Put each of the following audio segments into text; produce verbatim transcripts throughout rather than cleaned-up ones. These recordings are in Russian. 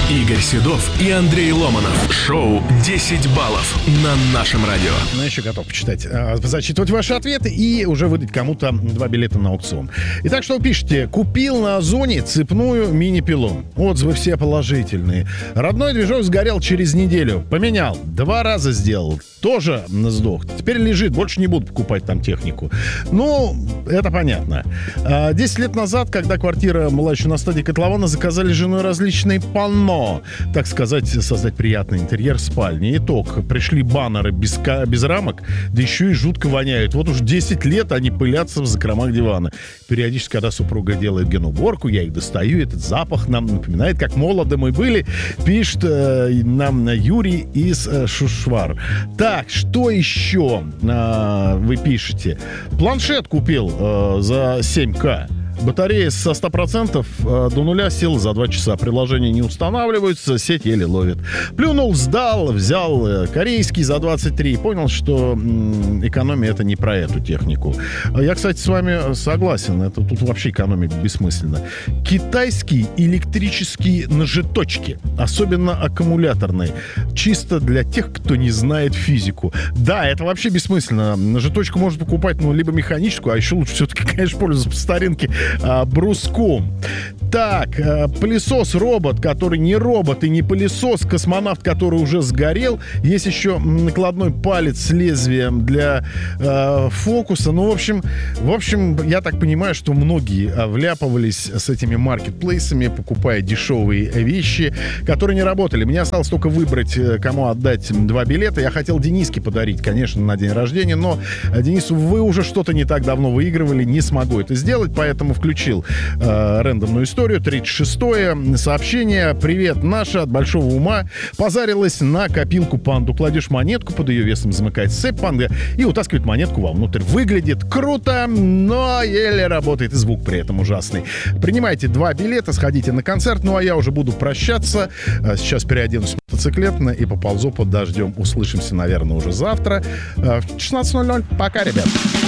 Игорь Седов и Андрей Ломанов. Шоу «десять баллов» на нашем радио. Ну, еще готов почитать, зачитывать ваши ответы и уже выдать кому-то два билета на аукцион. Итак, что вы пишете? Купил на Озоне цепную мини-пилу. Отзывы все положительные. Родной движок сгорел через неделю. Поменял. Два раза сделал. Тоже сдох. Теперь лежит. Больше не буду покупать там технику. Ну, это понятно. Десять лет назад, когда квартира была еще на стадии котлована, заказали с женой различные панно. Так сказать, создать приятный интерьер спальни. Итог. Пришли баннеры без, без рамок, да еще и жутко воняют. Вот уж десять лет они пылятся в закромах дивана. Периодически, когда супруга делает генуборку, я их достаю. Этот запах нам напоминает, как молоды мы были. Пишет э, нам Юрий из э, Шушвар. Так, что еще э, вы пишете? Планшет купил э, за семь тысяч. Батарея со ста процентов до нуля села за два часа. Приложения не устанавливаются, сеть еле ловит. Плюнул, сдал, взял корейский за двадцать три. Понял, что экономия — это не про эту технику. Я, кстати, с вами согласен. Это тут вообще экономия бессмысленно. Китайские электрические ножеточки, особенно аккумуляторные, чисто для тех, кто не знает физику. Да, это вообще бессмысленно. Ножеточку можно покупать, ну, либо механическую, а еще лучше все-таки, конечно, пользоваться по старинке а, бруском. Так, а, пылесос-робот, который не робот и не пылесос, космонавт, который уже сгорел. Есть еще накладной палец с лезвием для а, фокуса. Ну, в общем, в общем, я так понимаю, что многие а, вляпывались с этими маркетплейсами, покупая дешевые вещи, которые не работали. Мне осталось только выбрать, кому отдать два билета. Я хотел Дениске подарить, конечно, на день рождения, но, Денис, вы уже что-то не так давно выигрывали, не смогу это сделать, поэтому включил э, рандомную историю. тридцать шестое сообщение. Привет, Наша от Большого Ума позарилась на копилку панду. Кладешь монетку, под ее весом замыкается цепь панды и утаскивает монетку вовнутрь. Выглядит круто, но еле работает, и звук при этом ужасный. Принимайте два билета, сходите на концерт, ну а я уже буду прощаться. Сейчас переоденусь мотоциклетно и поползу под дождем. Услышимся, наверное, уже завтра в шестнадцать ноль ноль. Пока, ребят.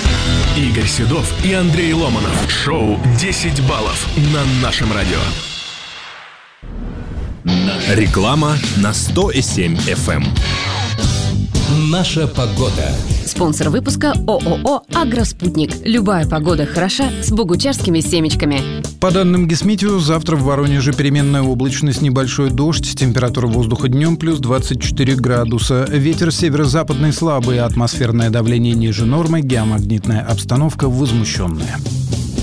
Игорь Седов и Андрей Ломанов. Шоу «десять баллов» на нашем радио. Реклама на сто и семь эф эм. Наша погода. Спонсор выпуска ООО «Агроспутник». Любая погода хороша с богучарскими семечками. По данным Гисметео, завтра в Воронеже переменная облачность, небольшой дождь, температура воздуха днем плюс двадцать четыре градуса. Ветер северо-западный слабый, атмосферное давление ниже нормы, геомагнитная обстановка возмущенная.